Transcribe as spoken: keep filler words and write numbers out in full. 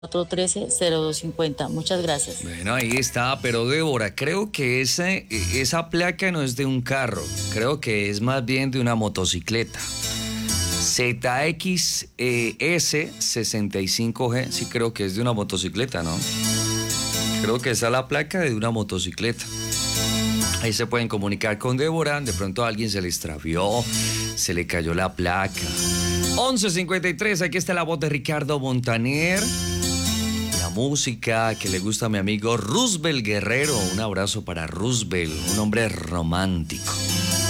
cuatro uno tres, cero dos cinco cero. Muchas gracias. Bueno, ahí está, pero Débora, creo que ese, esa placa no es de un carro, creo que es más bien de una motocicleta. Z X S sesenta y cinco G, sí creo que es de una motocicleta, ¿no? Creo que esa es la placa de una motocicleta. Ahí se pueden comunicar con Débora, de pronto a alguien se le extravió, se le cayó la placa. once cincuenta y tres, aquí está la voz de Ricardo Montaner. La música que le gusta a mi amigo Roosevelt Guerrero. Un abrazo para Roosevelt, un hombre romántico.